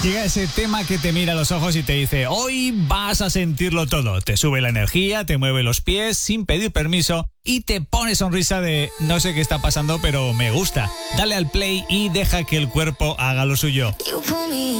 Llega ese tema que te mira a los ojos y te dice, hoy vas a sentirlo todo. Te sube la energía, te mueve los pies sin pedir permiso y te pone sonrisa de no sé qué está pasando, pero me gusta. Dale al play y deja que el cuerpo haga lo suyo.